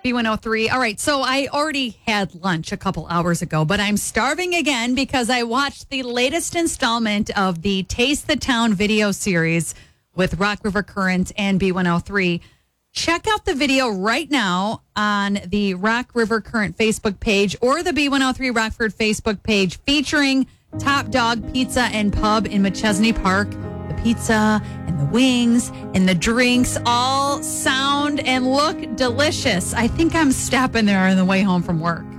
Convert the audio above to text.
B103. All right, so I already had lunch a couple hours ago, but I'm starving again because I watched the latest installment of the Taste the Town video series with Rock River Current and B103. Check out the video right now on the Rock River Current Facebook page or the B103 Rockford Facebook page featuring Top Dog Pizza and Pub in Machesney Park. The pizza and the wings and the drinks all sound and look delicious. I think I'm stopping there on the way home from work.